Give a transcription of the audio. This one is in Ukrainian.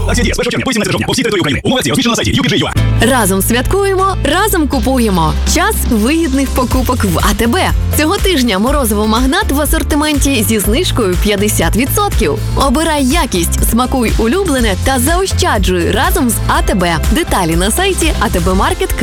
Акція діє з 1 червня по 17 жовтня по всій території України. Умови акції розміщено на сайті UPG.ua. Разом святкуємо, разом купуємо. Час вигідних покупок в АТБ. Цього тижня морозиво «Магнат» в асортименті зі знижкою 50%. Обирай якість, смакуй улюблене та заощаджуй разом з АТБ. Деталі на сайті atbmarket.ua.